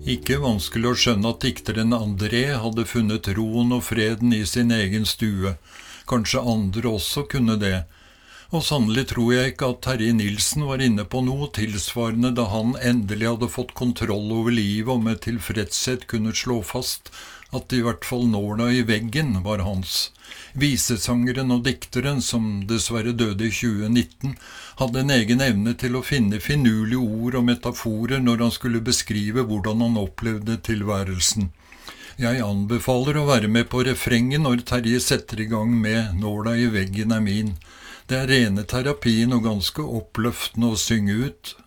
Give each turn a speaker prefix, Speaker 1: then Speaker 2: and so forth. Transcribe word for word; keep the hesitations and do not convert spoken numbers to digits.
Speaker 1: Ikke vanskelig å skjønne at dikteren André hadde funnet roen og freden i sin egen stue. Kanskje andre også kunne det. Og sannelig tror jeg ikke at Terje Nilsen var inne på noe tilsvarende da han endelig hadde fått kontroll over livet og med tilfredshet kunne slå fast at i hvert fall nåla i veggen var hans. Visesangeren og dikteren, som dessverre døde i tjue nitten, hadde en egen evne til å finne finurlige ord og metaforer når han skulle beskrive hvordan han opplevde tilværelsen. Jeg anbefaler å være med på refrenget når Terje setter i gang med «Nåla i veggen er min». Det er rene terapien og ganske oppløftende å synge ut.